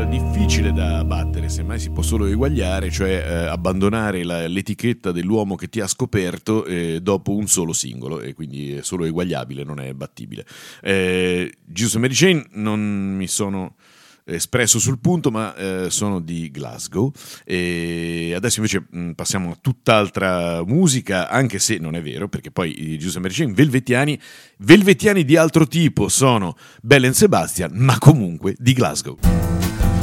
difficile da battere, semmai si può solo eguagliare, cioè abbandonare l'etichetta dell'uomo che ti ha scoperto dopo un solo singolo, e quindi è solo eguagliabile, non è battibile. Jesus and Mary Chain non mi sono espresso sul punto, ma sono di Glasgow, e adesso invece passiamo a tutt'altra musica, anche se non è vero, perché poi i Jesus and Mary Chain velvettiani di altro tipo sono Belle and Sebastian, ma comunque di Glasgow.